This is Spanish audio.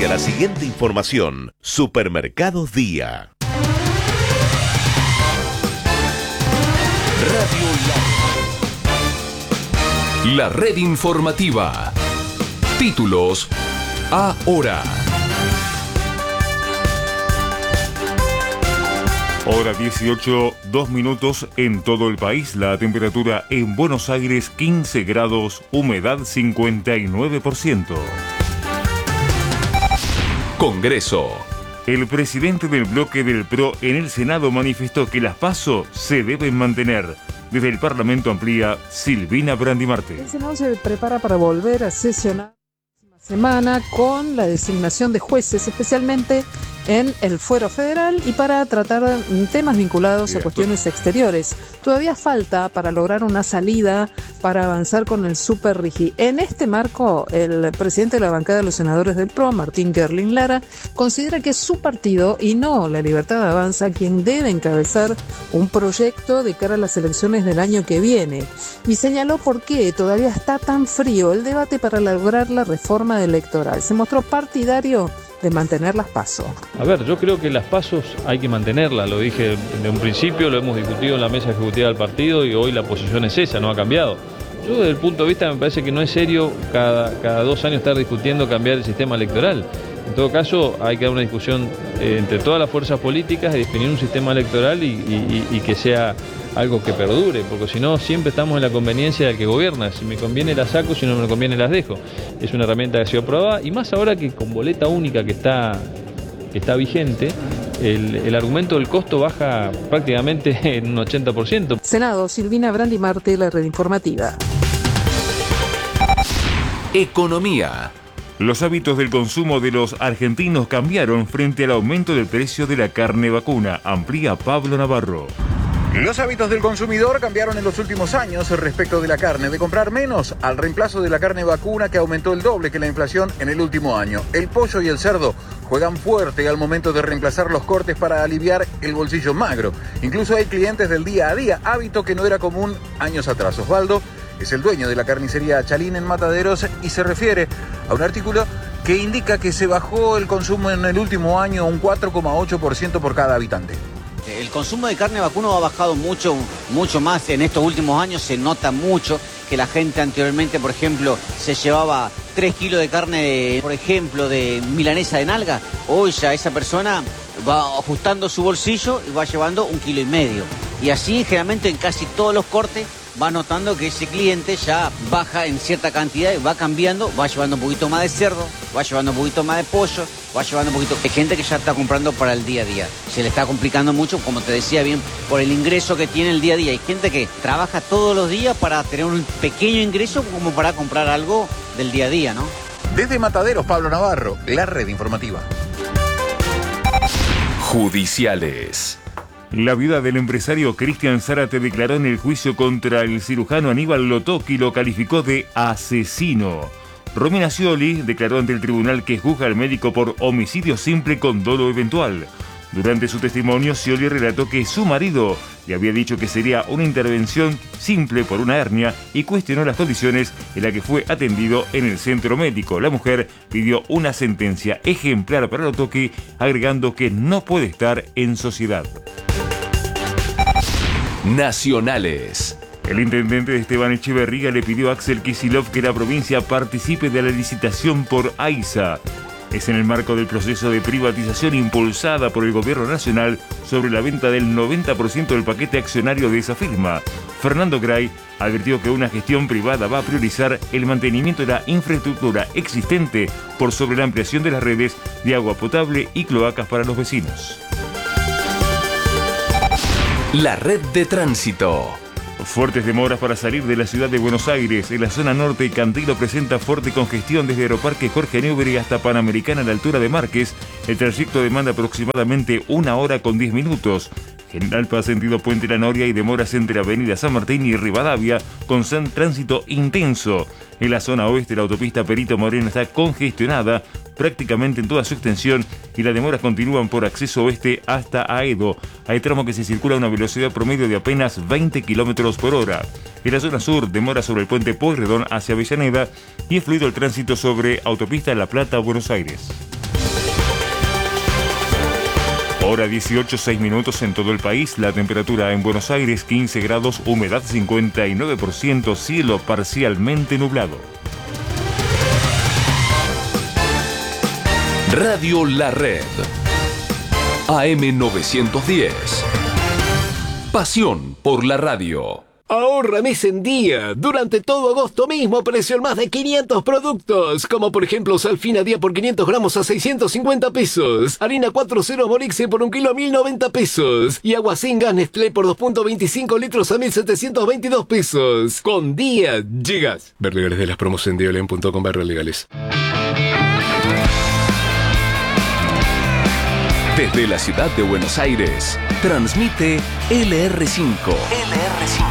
hacia la siguiente información. Supermercados Día. Radio La red informativa. Títulos ahora. Hora 18, 2 minutos en todo el país. La temperatura en Buenos Aires 15 grados, humedad 59%. Congreso. El presidente del bloque del PRO en el Senado manifestó que las PASO se deben mantener. Desde el Parlamento amplía Silvina Brandimarte. El Senado se prepara para volver a sesionar la semana con la designación de jueces, especialmente en el fuero federal y para tratar temas vinculados a cuestiones exteriores. Todavía falta para lograr una salida para avanzar con el Super Rigi. En este marco, el presidente de la bancada de los senadores del PRO, Martín Gerlin Lara, considera que es su partido y no la Libertad Avanza quien debe encabezar un proyecto de cara a las elecciones del año que viene. Y señaló por qué todavía está tan frío el debate para lograr la reforma electoral. Se mostró partidario de mantener las PASO. A ver, yo creo que las PASO hay que mantenerlas, lo dije de un principio, lo hemos discutido en la mesa ejecutiva del partido y hoy la posición es esa, no ha cambiado. Yo desde el punto de vista me parece que no es serio cada 2 años estar discutiendo cambiar el sistema electoral. En todo caso, hay que dar una discusión entre todas las fuerzas políticas y definir un sistema electoral y que sea algo que perdure, porque si no siempre estamos en la conveniencia del que gobierna. Si me conviene las saco, si no me conviene las dejo. Es una herramienta que ha sido probada y más ahora que con boleta única que está vigente, el argumento del costo baja prácticamente en un 80%. Senado, Silvina Brandimarte, la red informativa. Economía. Los hábitos del consumo de los argentinos cambiaron frente al aumento del precio de la carne vacuna. Amplía Pablo Navarro. Los hábitos del consumidor cambiaron en los últimos años respecto de la carne, de comprar menos al reemplazo de la carne vacuna que aumentó el doble que la inflación en el último año. El pollo y el cerdo juegan fuerte al momento de reemplazar los cortes para aliviar el bolsillo magro. Incluso hay clientes del día a día, hábito que no era común años atrás. Osvaldo es el dueño de la carnicería Chalín en Mataderos y se refiere a un artículo que indica que se bajó el consumo en el último año un 4,8% por cada habitante. El consumo de carne vacuna ha bajado mucho más en estos últimos años. Se nota mucho que la gente anteriormente, por ejemplo, se llevaba 3 kilos de carne, por ejemplo, de milanesa de nalga. Hoy ya esa persona va ajustando su bolsillo y va llevando 1,5 kilos. Y así, generalmente, en casi todos los cortes, va notando que ese cliente ya baja en cierta cantidad y va cambiando, va llevando un poquito más de cerdo, va llevando un poquito más de pollo, va llevando un poquito... Hay gente que ya está comprando para el día a día. Se le está complicando mucho, como te decía bien, por el ingreso que tiene el día a día. Hay gente que trabaja todos los días para tener un pequeño ingreso como para comprar algo del día a día, ¿no? Desde Mataderos, Pablo Navarro, la red informativa. Judiciales. La viuda del empresario Cristian Zárate declaró en el juicio contra el cirujano Aníbal Lotocchi y lo calificó de asesino. Romina Scioli declaró ante el tribunal que juzga al médico por homicidio simple con dolo eventual. Durante su testimonio, Scioli relató que su marido le había dicho que sería una intervención simple por una hernia y cuestionó las condiciones en las que fue atendido en el centro médico. La mujer pidió una sentencia ejemplar para Lotocchi, agregando que no puede estar en sociedad. Nacionales. El intendente de Esteban Echeverría le pidió a Axel Kicillof que la provincia participe de la licitación por AISA. Es en el marco del proceso de privatización impulsada por el gobierno nacional sobre la venta del 90% del paquete accionario de esa firma. Fernando Gray advirtió que una gestión privada va a priorizar el mantenimiento de la infraestructura existente por sobre la ampliación de las redes de agua potable y cloacas para los vecinos. La red de tránsito. Fuertes demoras para salir de la ciudad de Buenos Aires. En la zona norte, Cantilo presenta fuerte congestión desde Aeroparque Jorge Newbery hasta Panamericana a la altura de Márquez. El trayecto demanda aproximadamente 1 hora con 10 minutos. General Paz, sentido Puente La Noria, y demoras entre Avenida San Martín y Rivadavia con tránsito intenso. En la zona oeste, la autopista Perito Moreno está congestionada prácticamente en toda su extensión y las demoras continúan por acceso oeste hasta Aedo. Hay tramos que se circula a una velocidad promedio de apenas 20 km por hora. En la zona sur, demora sobre el puente Pueyrredón hacia Avellaneda y es fluido el tránsito sobre autopista La Plata-Buenos Aires. Hora 18:06 en todo el país. La temperatura en Buenos Aires 15 grados, humedad 59%, cielo parcialmente nublado. Radio La Red. AM 910. Pasión por la radio. Ahorra mes en día. Durante todo agosto mismo precio en más de 500 productos. Como por ejemplo Salfina Día por 500 gramos a 650 pesos. Harina 4.0 Morixe por 1 kilo a 1090 pesos. Y agua sin gas Nestlé por 2.25 litros a 1722 pesos. Con Día llegas. Ver legales de las promos en diolen.com/legales. Desde la ciudad de Buenos Aires, transmite LR5. LR5.